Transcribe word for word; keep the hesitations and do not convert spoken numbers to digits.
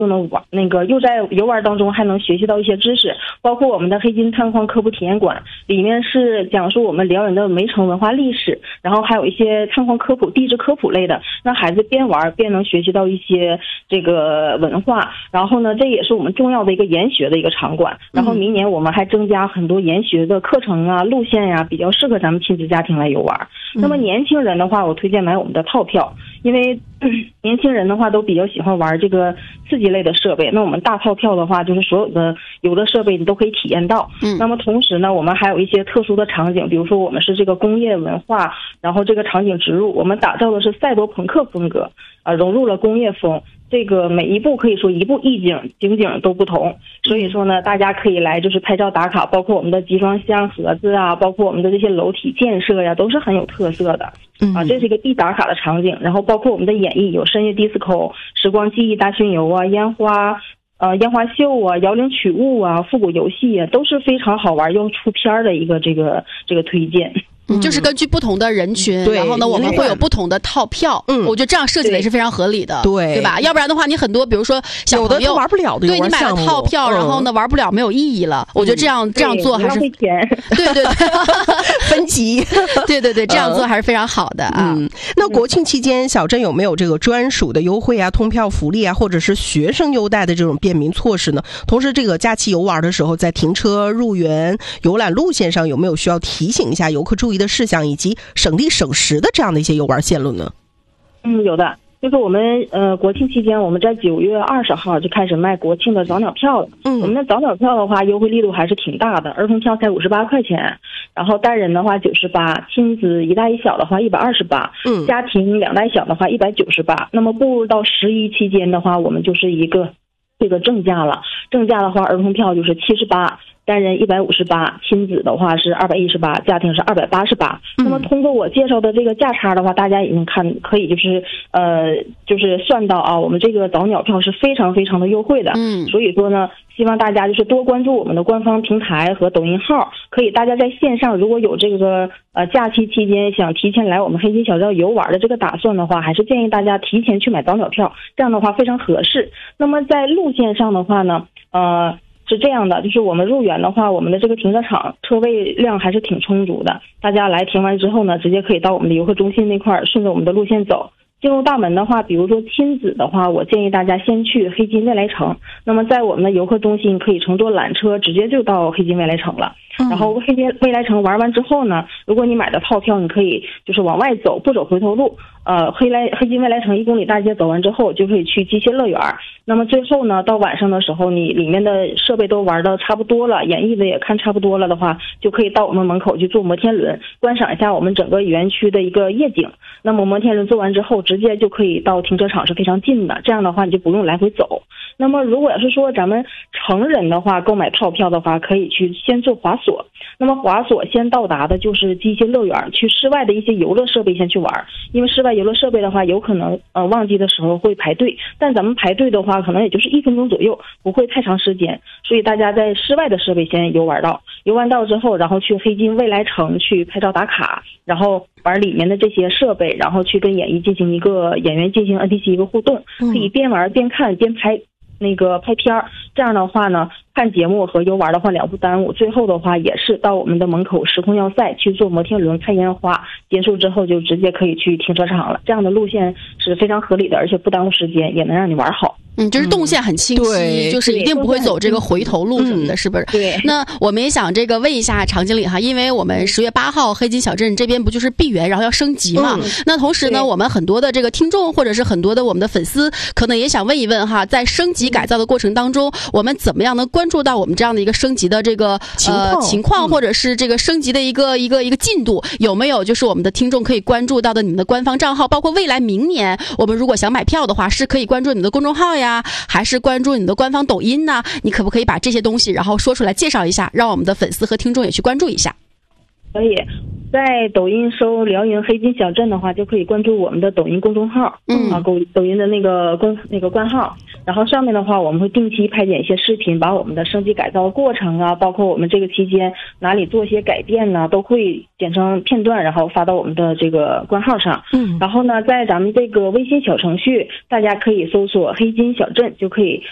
就能玩那个又在游玩当中还能学习到一些知识，包括我们的黑金探荒科普体验馆，里面是讲述我们辽源的煤城文化历史，然后还有一些探荒科普、地质科普类的，让孩子边玩边能学习到一些这个文化。然后呢，这也是我们重要的一个研学的一个场馆。然后明年我们还增加很多研学的课程啊、路线呀、啊，比较适合咱们亲子家庭来游玩。那么年轻人的话，我推荐买我们的套票，因为年轻人的话都比较喜欢玩这个刺激类的设备。那我们大套票的话，就是所有的游乐设备你都可以体验到。嗯，那么同时呢，我们还有一些特殊的场景，比如说我们是这个工业文化，然后这个场景植入，我们打造的是赛博朋克风格，啊、呃，融入了工业风。这个每一步可以说一步一景景景都不同，所以说呢，大家可以来就是拍照打卡，包括我们的集装箱盒子啊，包括我们的这些楼体建设呀，都是很有特色的。啊，这是一个必打卡的场景。然后包括我们的演艺有深夜 disco、时光记忆大巡游啊、烟花。呃，烟花秀啊、摇铃曲舞啊、复古游戏啊，都是非常好玩又出片的一个这个这个推荐。 嗯，就是根据不同的人群，然后呢，我们会有不同的套票。嗯，我觉得这样设计的也是非常合理的， 对对吧？要不然的话，你很多比如说小朋友玩不了的， 对你买了套票，然后呢玩不了，没有意义了。我觉得这样这样做还是对对对分级， 对对对，这样做还是非常好的啊。 嗯，那国庆期间，小镇有没有这个专属的优惠啊、通票福利啊，或者是学生优待的这种便民措施呢？同时，这个假期游玩的时候，在停车、入园、游览路线上有没有需要提醒一下游客注意的事项，以及省力省时的这样的一些游玩线路呢？ 嗯，有的，就是我们呃国庆期间，我们在九月二十号就开始卖国庆的早鸟票了。嗯，我们的早鸟票的话，优惠力度还是挺大的，儿童票才五十八块钱，然后单人的话九十八，亲子一大一小的话一百二十八，嗯，家庭两大一小的话一百九十八。那么步入到十一期间的话，我们就是一个这个正价了，正价的话，儿童票就是七十八。单人一百五十八，亲子的话是二百一十八，家庭是二百八十八。那么通过我介绍的这个价差的话，大家已经看可以就是呃就是算到啊，我们这个早鸟票是非常非常的优惠的。嗯，所以说呢，希望大家就是多关注我们的官方平台和抖音号，可以大家在线上如果有这个呃假期期间想提前来我们黑金小镇游玩的这个打算的话，还是建议大家提前去买早鸟票，这样的话非常合适。那么在路线上的话呢，呃。是这样的，就是我们入园的话，我们的这个停车场车位量还是挺充足的，大家来停完之后呢，直接可以到我们的游客中心那块儿，顺着我们的路线走。进入大门的话，比如说亲子的话，我建议大家先去黑金未来城。那么在我们的游客中心可以乘坐缆车直接就到黑金未来城了。然后黑金未来城玩完之后呢，如果你买的套票，你可以就是往外走，不走回头路。呃，黑来黑金未来城一公里大街走完之后，就可以去机械乐园。那么最后呢，到晚上的时候，你里面的设备都玩的差不多了，演绎的也看差不多了的话，就可以到我们门口去坐摩天轮，观赏一下我们整个园区的一个夜景。那么摩天轮坐完之后，直接就可以到停车场，是非常近的。这样的话，你就不用来回走。那么如果要是说咱们成人的话，购买套票的话，可以去先做滑索。那么滑索先到达的就是机械乐园，去室外的一些游乐设备先去玩，因为室外游乐设备的话，有可能呃旺季的时候会排队，但咱们排队的话，可能也就是一分钟左右，不会太长时间。所以大家在室外的设备先游玩到，游玩到之后，然后去黑金未来城去拍照打卡，然后玩里面的这些设备，然后去跟演艺进行一个演员进行 N P C 一个互动，可以边玩边看边拍那个拍片儿。这样的话呢，看节目和游玩的话两不耽误。最后的话也是到我们的门口时空要塞去坐摩天轮看烟花，结束之后就直接可以去停车场了。这样的路线是非常合理的，而且不耽误时间，也能让你玩好。 嗯，就是动线很清晰，嗯、就是一定不会走这个回头路什么的，是不是？ 对。 那我们也想这个问一下常经理哈，因为我们十月八号黑金小镇这边不就是闭园，然后要升级嘛？嗯、那同时呢，我们很多的这个听众或者是很多的我们的粉丝，可能也想问一问哈，在升级改造的过程当中，我们怎么样能关注到我们这样的一个升级的这个情况、 呃、情况，或者是这个升级的一个一个一个进度？有没有就是我们的听众可以关注到的你们的官方账号？包括未来明年我们如果想买票的话，是可以关注你们的公众号呀，还是关注你的官方抖音呢？你可不可以把这些东西然后说出来介绍一下，让我们的粉丝和听众也去关注一下？ 可以在抖音搜辽宁黑金小镇的话，就可以关注我们的抖音公众号，嗯啊，抖抖音的那个公那个官号，然后上面的话我们会定期拍剪一些视频，把我们的升级改造过程啊，包括我们这个期间哪里做一些改变呢，都会剪成片段，然后发到我们的这个官号上。嗯，然后呢，在咱们这个微信小程序，大家可以搜索黑金小镇就可以